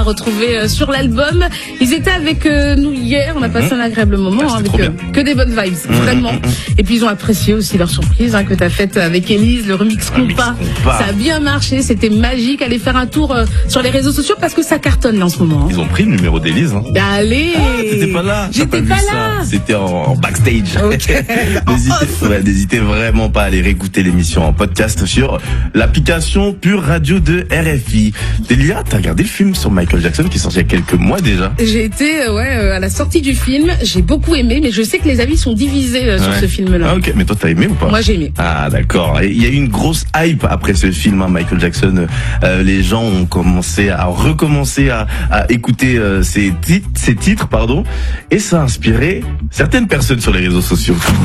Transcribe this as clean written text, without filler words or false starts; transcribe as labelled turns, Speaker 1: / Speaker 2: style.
Speaker 1: Retrouvé sur l'album. Ils étaient avec nous hier, on a passé un agréable moment avec que des bonnes vibes, vraiment. Et puis ils ont apprécié aussi leur surprise que tu as faite avec Élise, le remix Compas. Ça a bien marché, c'était magique. Allez faire un tour sur les réseaux sociaux parce que ça cartonne là en ce moment.
Speaker 2: Ils ont pris le numéro d'Élise.
Speaker 1: Allez,
Speaker 2: t'étais pas là.
Speaker 1: J'étais pas là.
Speaker 2: C'était en backstage.
Speaker 1: Okay.
Speaker 2: N'hésitez vraiment pas à aller réécouter l'émission en podcast sur l'application Pure Radio de RFI. Delia, t'as regardé le film sur Michael Jackson qui est sorti il y a quelques mois déjà?
Speaker 1: J'ai été à la sortie du film, j'ai beaucoup aimé, mais je sais que les avis sont divisés sur ce film-là.
Speaker 2: Ah ok, mais toi t'as aimé ou pas?
Speaker 1: Moi j'ai aimé.
Speaker 2: Ah d'accord. Il y a eu une grosse hype après ce film, Michael Jackson. Les gens ont recommencé à écouter ces titres, et ça a inspiré certaines personnes sur les réseaux sociaux.